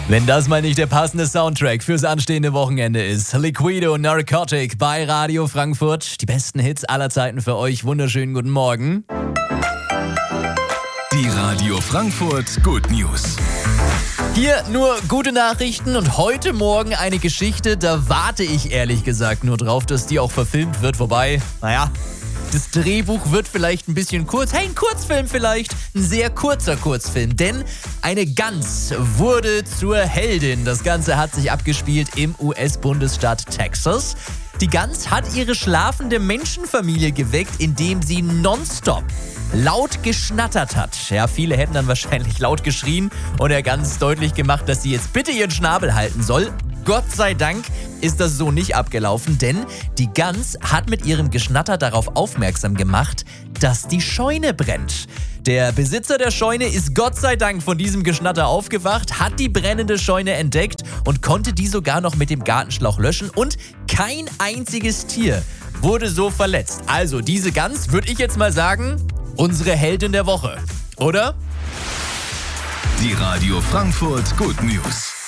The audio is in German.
Wenn das mal nicht der passende Soundtrack fürs anstehende Wochenende ist. Liquido Narcotic bei Radio Frankfurt. Die besten Hits aller Zeiten für euch. Wunderschönen guten Morgen. Die Radio Frankfurt Good News. Hier nur gute Nachrichten und heute Morgen eine Geschichte, da warte ich ehrlich gesagt nur drauf, dass die auch verfilmt wird. Wobei, das Drehbuch wird vielleicht ein bisschen kurz. Hey, ein Kurzfilm vielleicht. Ein sehr kurzer Kurzfilm. Denn eine Gans wurde zur Heldin. Das Ganze hat sich abgespielt im US-Bundesstaat Texas. Die Gans hat ihre schlafende Menschenfamilie geweckt, indem sie nonstop laut geschnattert hat. Ja, viele hätten dann wahrscheinlich laut geschrien und der Gans deutlich gemacht, dass sie jetzt bitte ihren Schnabel halten soll. Gott sei Dank ist das so nicht abgelaufen, denn die Gans hat mit ihrem Geschnatter darauf aufmerksam gemacht, dass die Scheune brennt. Der Besitzer der Scheune ist Gott sei Dank von diesem Geschnatter aufgewacht, hat die brennende Scheune entdeckt und konnte die sogar noch mit dem Gartenschlauch löschen und kein einziges Tier wurde so verletzt. Also diese Gans, würde ich jetzt mal sagen, unsere Heldin der Woche, oder? Die Radio Frankfurt Good News.